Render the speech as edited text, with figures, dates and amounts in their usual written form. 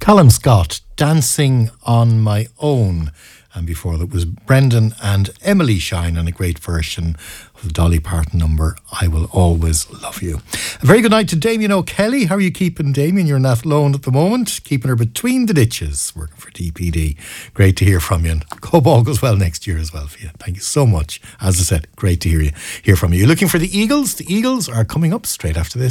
Callum Scott, Dancing on My Own. And before that was Brendan and Emily Shine on a great version of the Dolly Parton number, I Will Always Love You. A very good night to Damien O'Kelly. How are you keeping, Damien? You're in Athlone at the moment, keeping her between the ditches, working for DPD. Great to hear from you, and hope all goes well next year as well for you. Thank you so much. As I said, great to hear from you. You're looking for the Eagles? The Eagles are coming up straight after this.